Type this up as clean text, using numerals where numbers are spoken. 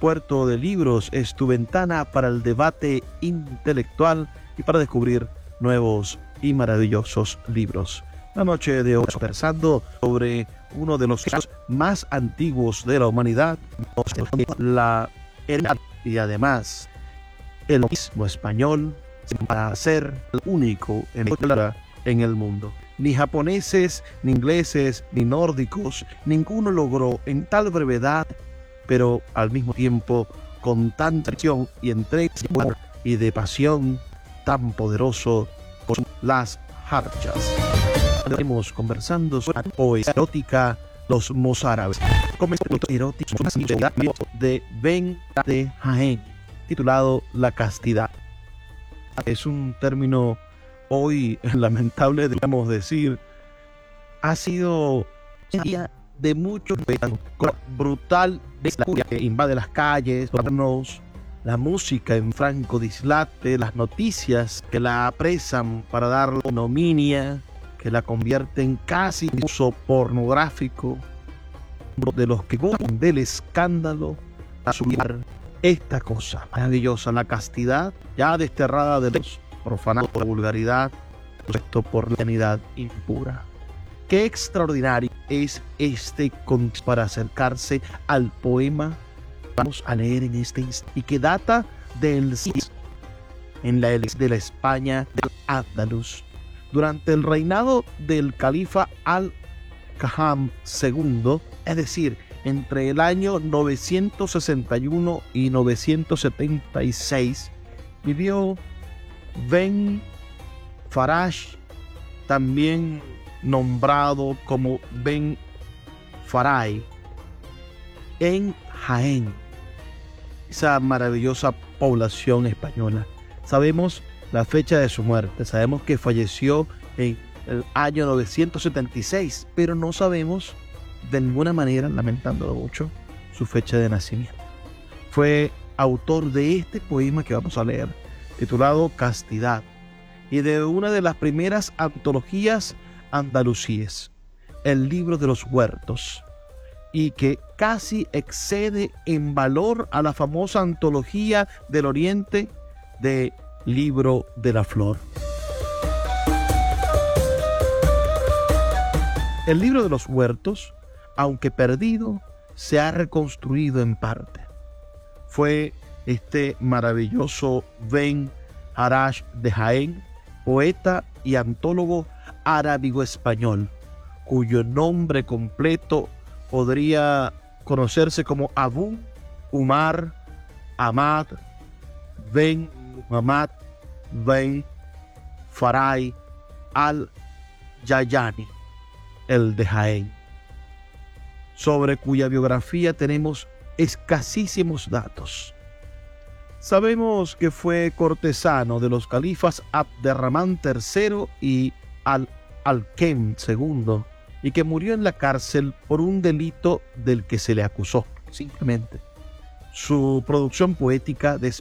Puerto de Libros es tu ventana para el debate intelectual y para descubrir nuevos y maravillosos libros. La noche de hoy conversando sobre uno de los casos más antiguos de la humanidad, la heredad, y además el mismo español para ser el único en el mundo. Ni japoneses, ni ingleses, ni nórdicos, ninguno logró en tal brevedad, pero al mismo tiempo con tanta acción y entrega y de pasión tan poderoso con las jarchas. Estaremos conversando sobre la poesía erótica, los mozárabes. Comenzamos con eróticos de Ben de Jaén, titulado La Castidad. Es un término hoy lamentable, digamos decir, ha sido de muchos brutal que invade las calles, la música en franco dislate, las noticias que la apresan para darle ignominia, que la convierten casi en uso pornográfico, de los que gozan del escándalo a subir esta cosa maravillosa, la castidad ya desterrada de los profanados por la vulgaridad, esto por la vanidad impura. Qué extraordinario es este para acercarse al poema que vamos a leer en este instante y que data del de la España del Andalus. Durante el reinado del califa Al-Qaham II, es decir, entre el año 961 y 976, vivió Ben Faraj, también nombrado como Ben Farai, en Jaén, esa maravillosa población española. Sabemos la fecha de su muerte, sabemos que falleció en el año 976, pero no sabemos de ninguna manera, lamentándolo mucho, su fecha de nacimiento. Fue autor de este poema que vamos a leer, titulado Castidad, y de una de las primeras antologías andalusíes, el Libro de los Huertos, y que casi excede en valor a la famosa antología del Oriente de Libro de la Flor. El Libro de los Huertos, aunque perdido, se ha reconstruido en parte. Fue este maravilloso Ben Faraj de Jaén, poeta y antólogo arábigo-español, cuyo nombre completo podría conocerse como Abu Umar Ahmad Ben Muhammad Ben Farai al-Yayani, el de Jaén, sobre cuya biografía tenemos escasísimos datos. Sabemos que fue cortesano de los califas Abderramán III y Al-Hakem II, y que murió en la cárcel por un delito del que se le acusó, simplemente. Su producción poética